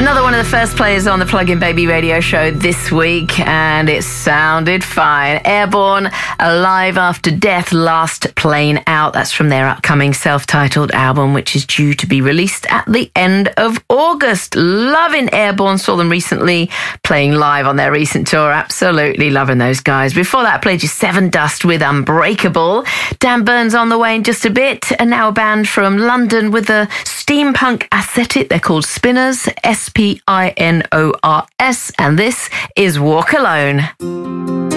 Another one of the first players on the Plug-in Baby radio show this week, and it sounded fine. Airborne, Alive After Death, Last Plane Out. That's from their upcoming self-titled album, which is due to be released at the end of August. Loving Airborne. Saw them recently playing live on their recent tour. Absolutely loving those guys. Before that, I played you Seven Dust with Unbreakable. Dan Burns on the way in just a bit, and now a band from London with a steampunk aesthetic. They're called Spinners, Spinors, and this is Walk Alone.